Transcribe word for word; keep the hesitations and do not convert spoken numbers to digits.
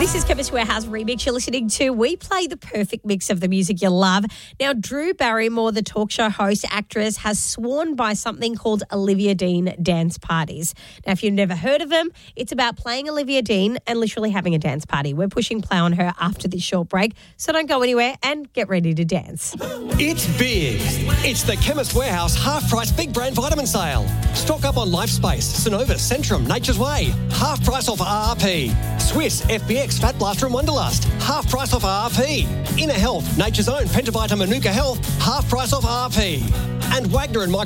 This is Chemist Warehouse Remix you're listening to. We play the perfect mix of the music you love. Now, Drew Barrymore, the talk show host, actress, has sworn by something called Olivia Dean dance parties. Now, if you've never heard of them, it's about playing Olivia Dean and literally having a dance party. We're pushing play on her after this short break, so don't go anywhere and get ready to dance. It's big. It's the Chemist Warehouse half-price big brand vitamin sale. Stock up on Lifespace, Synovus, Centrum, Nature's Way. Half price off R R P. Swiss, F B X, Fat Blaster and Wonderlust. Half price off R R P. Inner Health, Nature's Own, Pentavita Manuka Health. Half price off R R P. And Wagner and Mike